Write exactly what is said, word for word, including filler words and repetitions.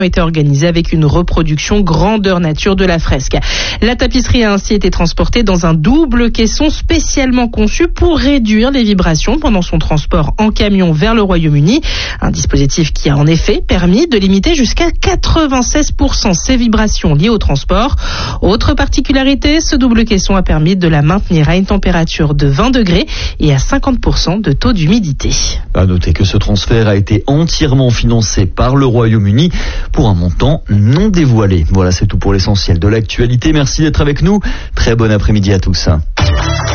a été organisée avec une reproduction grandeur nature de la fresque. La tapisserie a ainsi été transportée dans un double caisson spécialement conçu pour réduire les vibrations pendant son transport en camion vers le Royaume-Uni. Un dispositif qui a en effet permis de limiter jusqu'à quatre-vingt-seize pour cent ces vibrations liées au transport. Autre particularité, ce double caisson a permis de la maintenir à une température de vingt degrés et à cinquante pour cent de taux d'humidité. À noter que ce transfert a été entièrement financé par le Royaume-Uni pour un montant non dévoilé. Voilà, c'est tout pour l'essentiel de l'actualité. Merci d'être avec nous. Très bon après-midi à tous.